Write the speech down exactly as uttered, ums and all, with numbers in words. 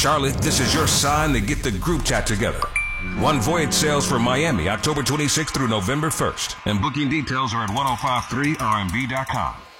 Charlotte, this is your sign to get the group chat together. One Voyage sails for Miami, October twenty-sixth through November first. And booking details are at ten fifty-three R M B dot com.